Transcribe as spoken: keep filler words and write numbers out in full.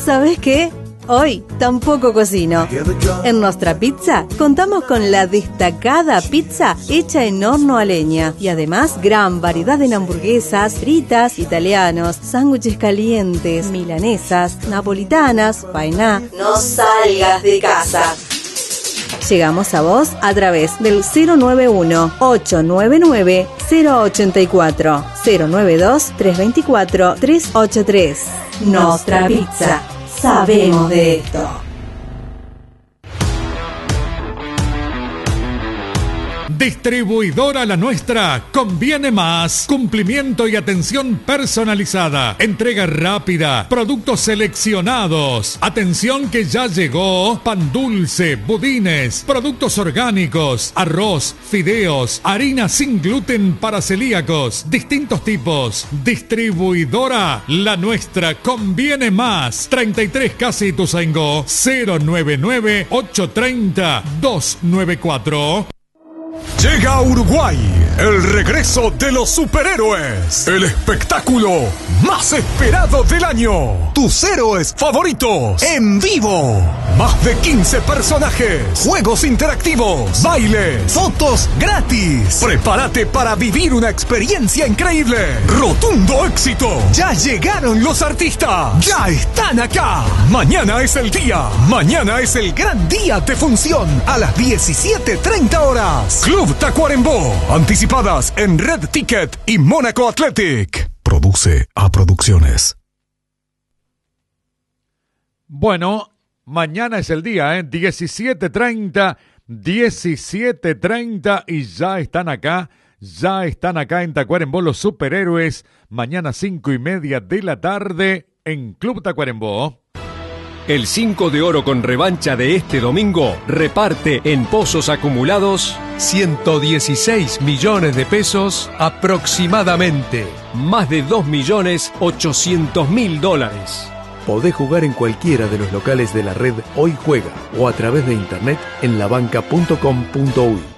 ¿Sabes qué? Hoy tampoco cocino. En Nostra Pizza contamos con la destacada pizza hecha en horno a leña y además gran variedad en hamburguesas, fritas, italianos, sándwiches calientes, milanesas, napolitanas, faena. No salgas de casa. Llegamos a vos a través del cero nueve uno, ocho nueve nueve, cero ocho cuatro, cero nueve dos, tres dos cuatro, tres ocho tres. Nostra Pizza. Sabemos de esto. Distribuidora La Nuestra. Conviene más. Cumplimiento y atención personalizada. Entrega rápida. Productos seleccionados. Atención que ya llegó. Pan dulce, budines, productos orgánicos, arroz, fideos, harina sin gluten para celíacos. Distintos tipos. Distribuidora La Nuestra. Conviene más. treinta y tres Casi Ituzaingó. cero nueve nueve, ocho tres cero, dos nueve cuatro. Llega a Uruguay el regreso de los superhéroes, el espectáculo más esperado del año. Tus héroes favoritos en vivo. Más de quince personajes, juegos interactivos, bailes, fotos gratis. Prepárate para vivir una experiencia increíble. Rotundo éxito. Ya llegaron los artistas. Ya están acá. Mañana es el día. Mañana es el gran día de función a las diecisiete treinta horas. Club Tacuarembó. Anticipadas en Red Ticket y Mónaco Athletic. Produce A Producciones. Bueno, mañana es el día, ¿eh? diecisiete treinta, diecisiete treinta y ya están acá, ya están acá en Tacuarembó los superhéroes. Mañana cinco y media de la tarde en Club Tacuarembó. El cinco de oro con revancha de este domingo reparte en pozos acumulados ciento dieciséis millones de pesos aproximadamente. Más de dos millones ochocientos mil dólares. Podés jugar en cualquiera de los locales de la red Hoy Juega o a través de internet en labanca punto com punto uy.